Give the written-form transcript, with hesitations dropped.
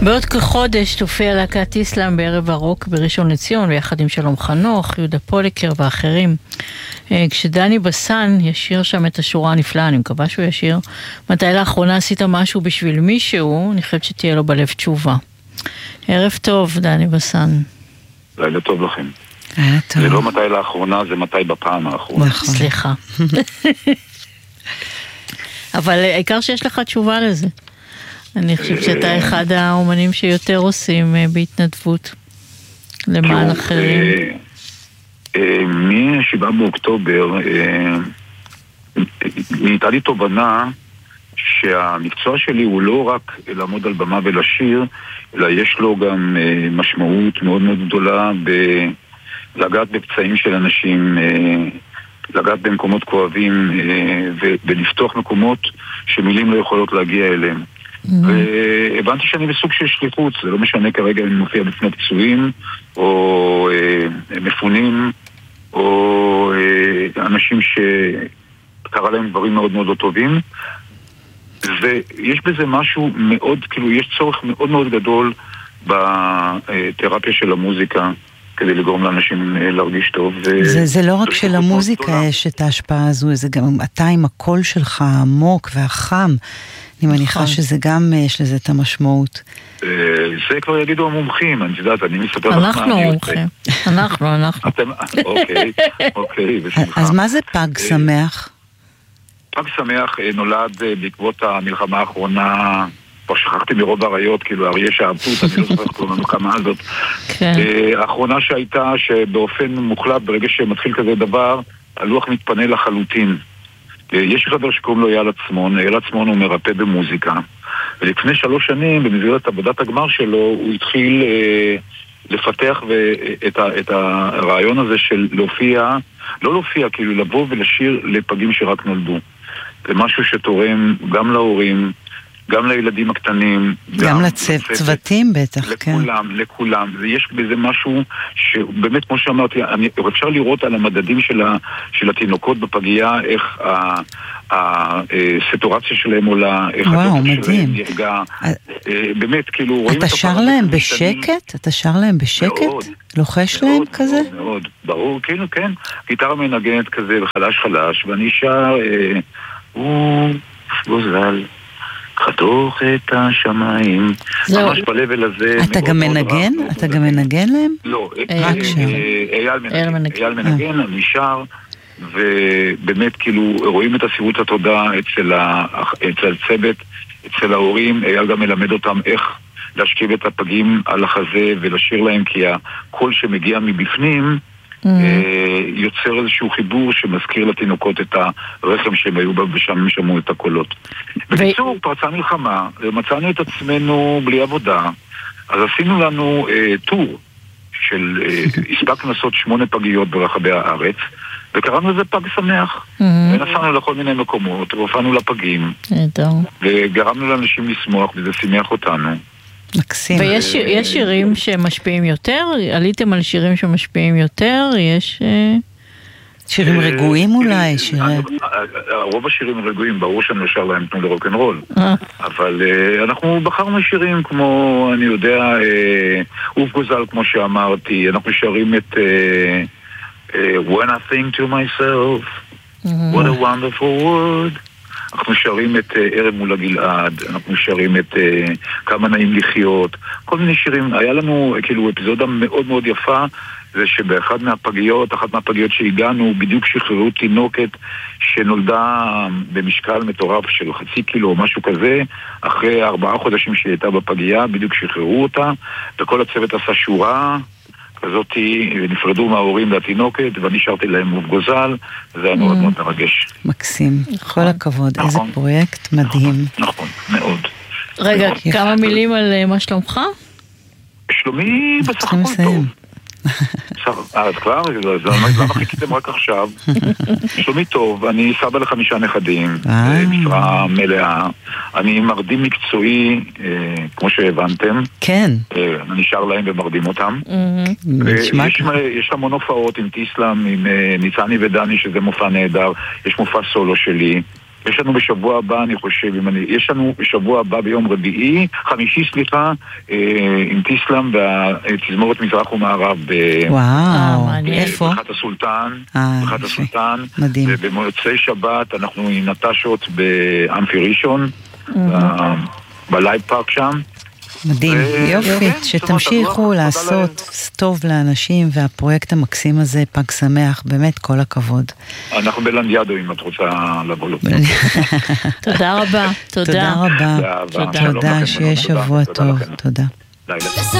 בעוד כחודש תופיע להקת איסלאם בערב הרוק בראשון לציון, ביחד עם שלום חנוך, יהודה פוליקר ואחרים. כשדני בסן ישיר שם את השורה הנפלאה, אני מקווה שהוא ישיר, מתי לאחרונה עשית משהו בשביל מישהו, אני חושבת שתהיה לו בלב תשובה. ערב טוב, דני בסן. לילה טוב לכם. זה לא מתי לאחרונה, זה מתי בפעם האחרונה. סליחה. אבל העיקר שיש לך תשובה לזה. אני חושבת שאתה אחד האומנים שיותר עושים בהתנדבות למען אחרים. מ-7 באוקטובר נהייתה לי תובנה שהמקצוע שלי הוא לא רק לעמוד על במה ולשיר, אלא יש לו גם משמעות מאוד מאוד גדולה לגעת בפצעים של אנשים, לגעת במקומות כואבים ולפתוח מקומות שמילים לא יכולות להגיע אליהם. והבנתי שאני בסוג של שליחות, זה לא משנה כרגע אם מופיע בפני פצועים או מפונים או אנשים שקרה להם דברים מאוד מאוד לא טובים, ויש בזה משהו מאוד, כאילו יש צורך מאוד מאוד גדול בתרפיה של המוזיקה כדי לגרום לאנשים להרגיש טוב. זה לא רק של המוזיקה יש את ההשפעה הזו, זה גם אתה עם הקול שלך העמוק והחם, אני מניחה שזה גם יש לזה את המשמעות. זה כבר יגידו המומחים, אני יודעת, אני מספר לך אנחנו מומחים, אנחנו. אוקיי, בשמחה. אז מה זה פג שמח? פג שמח נולד בעקבות המלחמה האחרונה, כבר שכחתי מרוב הריות, כאילו אריה שעבטות, אני לא זוכר כל המלחמה הזאת. האחרונה שהייתה שבאופן מוחלט, ברגע שמתחיל כזה דבר, הלוח מתפנה לחלוטין. יש חבר שקוראים לו אייל עצמון, אייל עצמון הוא מרפא במוזיקה, ולפני 3 שנים, במסגרת עבודת הגמר שלו, הוא התחיל לפתח את הרעיון הזה של להופיע, לא להופיע, כאילו לבוא ולשיר לפגים שרק נולדו. זה משהו שתורם גם להורים, גם לילדים הקטנים, גם לצוותים בטח, לכולם. ויש בזה משהו שבאמת, כמו שאמרתי, אפשר לראות על המדדים של התינוקות בפגייה, איך הסטורציה שלהם עולה, איך התוקף שלהם נרגע. באמת, כאילו, רואים את אתה שר להם בשקט? אתה שר להם בשקט? לוחש להם כזה? מאוד, ברור, כן. גיטרה מנגנת כזה, וחלש חלש, ואני שר, גוזל. חתוך את השמיים, ממש בלבל הזה. אתה גם מנגן? אתה גם מנגן להם? לא, אייל מנגן, אני שר, ובאמת כאילו רואים את הסירות התודה אצל הצוות, אצל ההורים. אייל גם מלמד אותם איך להשכיב את הפגים על החזה ולשיר להם, כי הקול שמגיע מבפנים יוצר איזשהו חיבור שמזכיר לתינוקות את הרחם שהם היו בה, ושם הם שמעו את הקולות. בקיצור, פרצה מלחמה, ומצאנו את עצמנו בלי עבודה, אז עשינו לנו טור של הספקנו לעשות 8 פגיות ברחבי הארץ, וקראנו לזה פג שמח. ונסענו לכל מיני מקומות, והופענו לפגים, וגרמנו לאנשים לשמוח, וזה שימח אותנו. מקסים. ויש שירים שמשפיעים יותר? עליתם על שירים שמשפיעים יותר? יש שירים רגועים אולי? רוב השירים רגועים, ברור שאני לא שר להם תנו לרוק'נ'רול. אבל אנחנו בחרנו שירים כמו, אני יודע, אוף גוזל כמו שאמרתי, אנחנו שרים את When I think to myself, what a wonderful world. אנחנו שרים את ערב מול הגלעד, אנחנו שרים את כמה נעים לחיות, כל מיני שירים. היה לנו כאילו אפיזודה מאוד מאוד יפה, זה שבאחת מהפגיות שהגענו, בדיוק שחררו תינוקת שנולדה במשקל מטורף של 0.5 קילו או משהו כזה, אחרי 4 חודשים שהיא הייתה בפגייה, בדיוק שחררו אותה, וכל הצוות עשה שורה כזאת, ונפרדו מההורים והתינוקת, ואני שרתי להם אוף גוזל, זה היה מאוד מאוד מרגש. מקסים, כל הכבוד, איזה פרויקט מדהים. נכון, מאוד. רגע, כמה מילים על מה שלומך? שלומי בסך הכל טוב. אז כבר, למה חיכיתם רק עכשיו? שלומי טוב, אני סבא ל5 נכדים, משרה מלאה, אני מרדים מקצועי, כמו שהבנתם. כן. אני שר להם ומרדים אותם. יש המון הופעות עם טיסלאם, עם ניצני ודני, שזה מופע נהדר, יש מופע סולו שלי, יש לנו בשבוע הבא, אני חושב, יש לנו בשבוע הבא ביום חמישי, עם טיסלאם והתזמורת מזרח ומערב. וואו, איפה? בחת הסולטן. מדהים. ובמוצאי שבת אנחנו עם נטשות באמפי ראשון, בלייב פארק שם. מדהים, יופי, שתמשיכו לעשות טוב לאנשים, והפרויקט המקסים הזה, פג שמח, באמת כל הכבוד. אנחנו בלנדיאדו אם את רוצה לבוא לו. תודה רבה, תודה. תודה רבה, תודה, שיהיה שבוע טוב, תודה.